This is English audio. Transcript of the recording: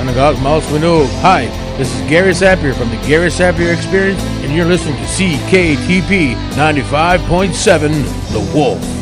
Kanagak Mouse Winnow. Hi, this is Gary Sapir from the Gary Sapir Experience, and you're listening to CKTP 95.7 The Wolf.